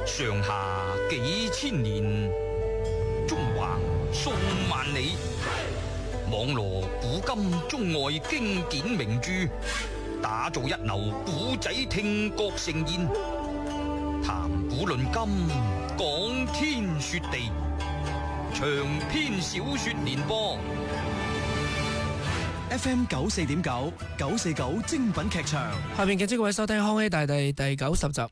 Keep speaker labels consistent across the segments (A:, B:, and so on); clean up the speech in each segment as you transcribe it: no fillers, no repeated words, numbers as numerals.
A: 上下幾千年，中橫數萬里，網羅古今中外經典名著，打造一流古仔聽覺盛宴，談古論今，講天說地，長篇小說連播。
B: FM 94.9 949精品劇場，
C: 下面嘅各位收聽《康熙大帝》第90集。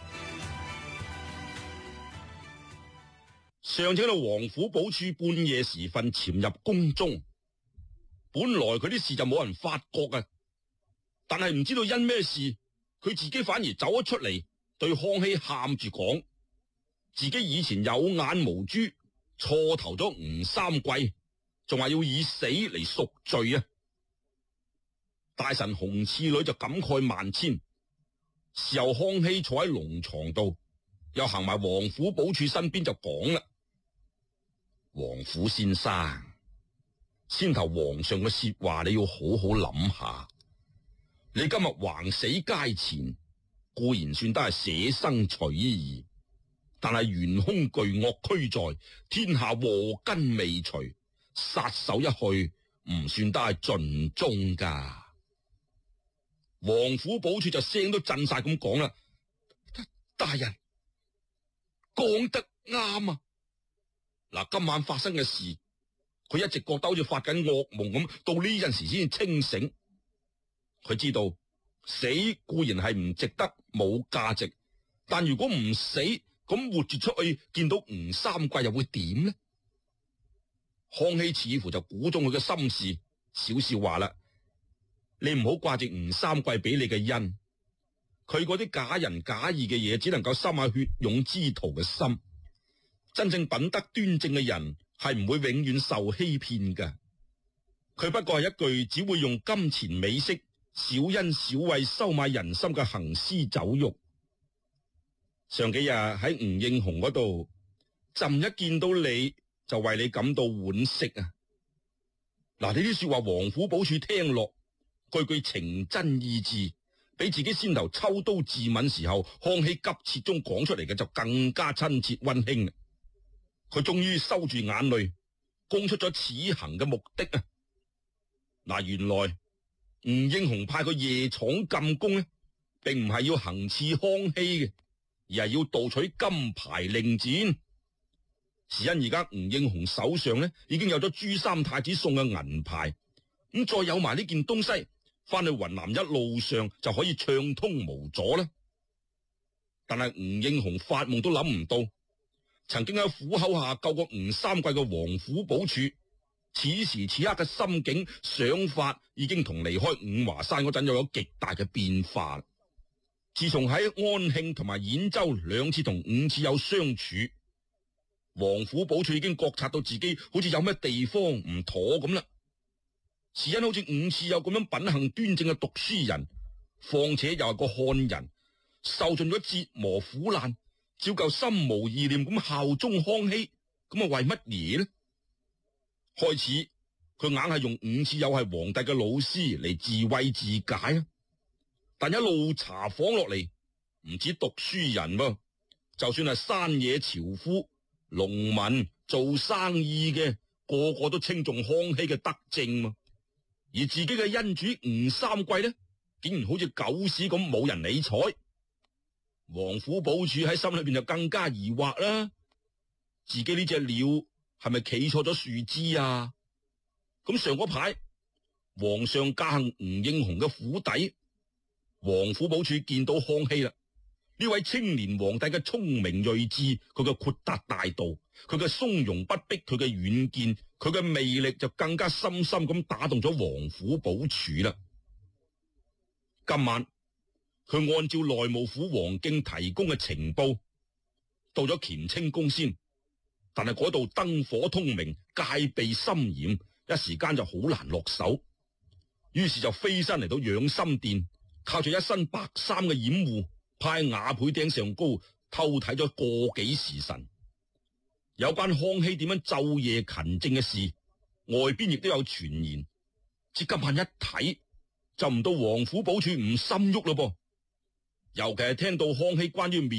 D: 上請到王府寶柱半夜時分潛入宮中，本來佢啲事就冇人發覺啊，但係唔知道因咩事，佢自己反而走咗出嚟，對康熙喊住講，自己以前有眼無珠，錯投咗吳三桂，仲話要以死嚟贖罪啊！大臣洪次女就感慨萬千，事後康熙坐喺龍床度，又行埋王府寶柱身邊就講啦：王府先生，先頭皇上嘅說話你要好好諗下。你今日橫死街前，固然算得係捨生取義，但係元兇巨惡俱在，天下禍根未除，殺手一去，唔算得係盡忠噶。王府寶柱就聲都震晒咁講啦：大人講得啱啊！嗱，今晚發生嘅事，佢一直覺得好似發緊噩夢咁，到呢陣時先清醒。佢知道死固然係唔值得，冇價值，但如果唔死，咁活住出去見到吳三桂又會點呢？康熙似乎就估中佢嘅心事，少少話啦：你唔好掛住吳三桂俾你嘅恩，佢嗰啲假仁假義嘅嘢，只能夠深下血勇之徒嘅心。真正品德端正嘅人係唔會永遠受欺騙噶。佢不過係一句只會用金錢美色、小恩小惠收買人心嘅行屍走肉。上幾日喺吳應紅嗰度，朕一見到你就為你感到惋惜啊！嗱，呢啲說話王府寶柱聽落，句句情真意摯，比自己先頭抽刀自刎時候康熙急切中講出嚟嘅就更加親切溫馨。佢終於收住眼淚，供出咗此行嘅目的啊！嗱，原來吳應紅派佢夜闖禁宮呢，並唔係要行刺康熙嘅，而係要盜取金牌令箭。是因而家吳應紅手上呢已經有咗朱三太子送嘅銀牌，咁再有埋呢件東西，翻去雲南一路上就可以暢通無阻啦。但係吳應紅發夢都諗唔到，曾經喺虎口下救過吳三桂嘅王府寶柱，此時此刻嘅心境想法已經同離開五華山嗰陣有咗極大嘅變化。自從喺安慶同埋兗州兩次同伍次友相處，王府寶柱已經覺察到自己好似有咩地方唔妥咁啦。是因好似伍次友咁樣品行端正嘅讀書人，況且又係個漢人，受盡咗折磨苦難，照舊心無意念咁效忠康熙，咁啊為乜嘢呢？開始佢硬係用伍次友係皇帝嘅老師嚟自慰自解啊，但一路查訪落嚟，唔止讀書人噃，就算係山野樵夫、農民、做生意嘅，個個都稱頌康熙嘅德政嘛。而自己嘅恩主吳三桂呢，竟然好似狗屎咁冇人理睬。王府寶柱喺心裏邊就更加疑惑啦，自己呢隻鳥係咪企錯咗樹枝啊？咁上嗰排皇上駕幸吳應紅嘅府邸，王府寶柱見到康熙啦。呢位青年皇帝嘅聰明睿智，佢嘅豁達大度，佢嘅從容不迫，佢嘅遠見，佢嘅魅力就更加深深咁打動咗王府寶柱啦。今晚佢按照內務府王敬提供嘅情報，到咗乾清宮先，但係嗰度燈火通明，戒備森嚴，一時間就好難落手。於是就飛身嚟到養心殿，靠住一身白衫嘅掩護，派瓦倍頂上高偷睇咗個幾時辰。有關康熙點樣晝夜勤政嘅事，外邊亦都有傳言。至今晚一睇，就唔到王府寶柱唔心喐咯噃。尤其係聽到康熙關於